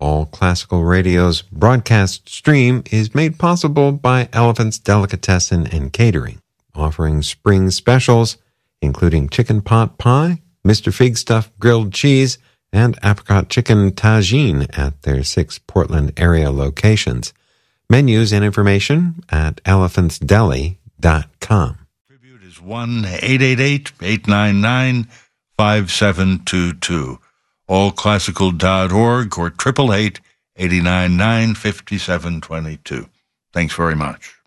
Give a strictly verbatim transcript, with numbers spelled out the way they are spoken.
All Classical Radio's broadcast stream is made possible by Elephant's Delicatessen and Catering, offering spring specials, including chicken pot pie, Mister Fig Stuff grilled cheese, and apricot chicken tagine at their six Portland area locations. Menus and information at elephants deli dot com. Tribute is one eight eight eight, eight nine nine, five seven two two. all classical dot org or eight eight eight, eight nine nine, five seven two two. Thanks very much.